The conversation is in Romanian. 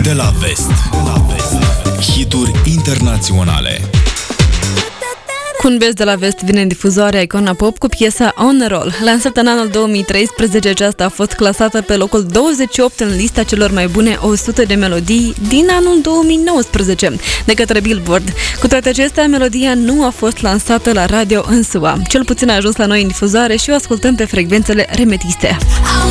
De la Vest. Hituri internaționale. Cu un best de la Vest vine în difuzoare Icona Pop cu piesa On a Roll. Lansată în anul 2013, aceasta a fost clasată pe locul 28 în lista celor mai bune 100 de melodii din anul 2019 de către Billboard. Cu toate acestea, melodia nu a fost lansată la radio în SUA. Cel puțin a ajuns la noi în difuzoare și o ascultăm pe frecvențele remetiste.